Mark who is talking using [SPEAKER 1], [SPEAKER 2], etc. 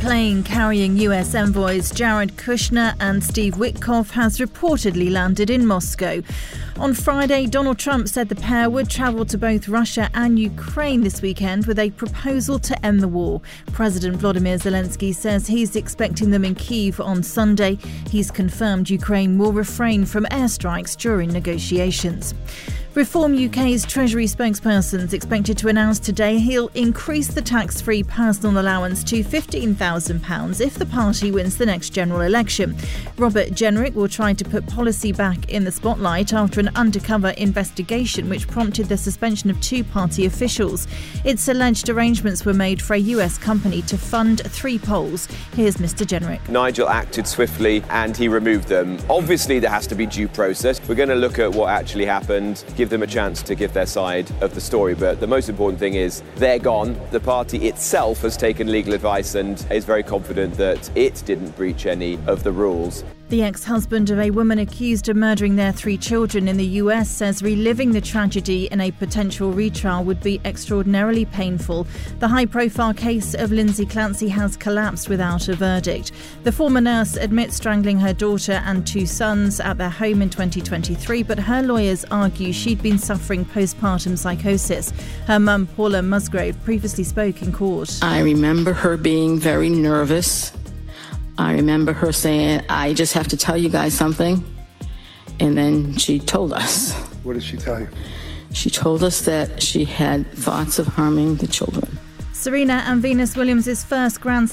[SPEAKER 1] plane carrying US envoys Jared Kushner and Steve Witkoff has reportedly landed in Moscow. On Friday, Donald Trump said the pair would travel to both Russia and Ukraine this weekend with a proposal to end the war. President Volodymyr Zelensky says he's expecting them in Kyiv on Sunday. He's confirmed Ukraine will refrain from airstrikes during negotiations. Reform UK's Treasury spokesperson is expected to announce today he'll increase the tax-free personal allowance to £15,000 if the party wins the next general election. Robert Jenrick will try to put policy back in the spotlight after an undercover investigation which prompted the suspension of two party officials. It's alleged arrangements were made for a US company to fund 3 polls. Here's Mr Jenrick.
[SPEAKER 2] Nigel acted swiftly and he removed them. Obviously there has to be due process. We're going to look at what actually happened, give them a chance to give their side of the story, but the most important thing is they're gone. The party itself has taken legal advice and is very confident that it didn't breach any of the rules.
[SPEAKER 1] The ex-husband of a woman accused of murdering their 3 children in the US says reliving the tragedy in a potential retrial would be extraordinarily painful. The high-profile case of Lindsay Clancy has collapsed without a verdict. The former nurse admits strangling her daughter and 2 sons at their home in 2023, but her lawyers argue she'd been suffering postpartum psychosis. Her mum, Paula Musgrave, previously spoke in court.
[SPEAKER 3] I remember her being very nervous. I remember her saying, I just have to tell you guys something. And then she told us.
[SPEAKER 4] What did she tell you?
[SPEAKER 3] She told us that she had thoughts of harming the children.
[SPEAKER 1] Serena and Venus Williams' first Grand